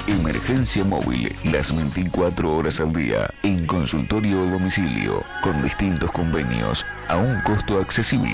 Emergencia móvil, las 24 horas al día, en consultorio o domicilio, con distintos convenios, a un costo accesible.